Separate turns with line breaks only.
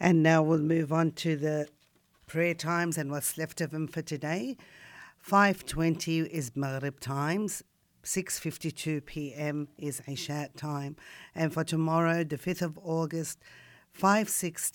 And now we'll move on to the prayer times and what's left of them for today. 5:20 is Maghrib times. 6:52 p.m. is Isha time. And for tomorrow, the 5th of August, 5:16